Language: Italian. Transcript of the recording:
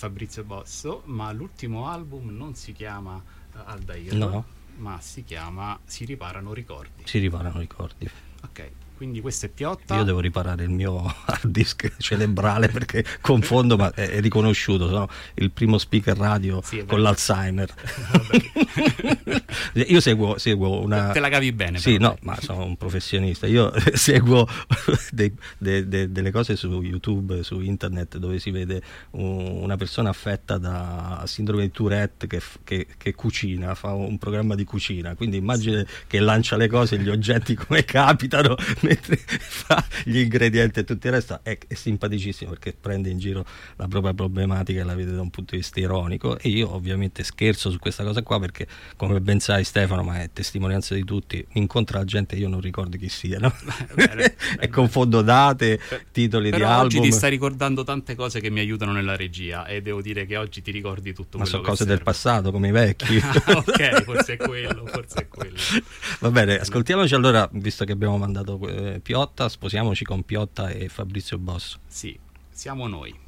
Fabrizio Bosso, ma l'ultimo album non si chiama Aldair, no, ma si chiama Si riparano ricordi. Si riparano ricordi. Ok, quindi questo è Piotta. Io devo riparare il mio hard disk cerebrale perché confondo, ma è riconosciuto, sono il primo speaker radio con l'Alzheimer. Io seguo una... Te la cavi bene. Sì, però, no, ma sono un professionista. Io seguo delle cose su YouTube, su internet, dove si vede una persona affetta da sindrome di Tourette che cucina, fa un programma di cucina, quindi immagine che lancia le cose, gli oggetti come capitano mentre fa gli ingredienti e tutto il resto. È simpaticissimo perché prende in giro la propria problematica e la vede da un punto di vista ironico, e io ovviamente scherzo su questa cosa qua perché, come ben sai Stefano, ma è testimonianza di tutti, incontra la gente e io non ricordo chi sia, no? Bene, E confondo date, titoli però di album. oggi ti stai ricordando tante cose che mi aiutano nella regia, e devo dire che oggi ti ricordi tutto ma quello sono che cose serve. del passato, come i vecchi. Ok, forse è quello. Va bene, ascoltiamoci allora, visto che abbiamo mandato Piotta, sposiamoci con Piotta e Fabrizio Bosso. Sì, siamo noi.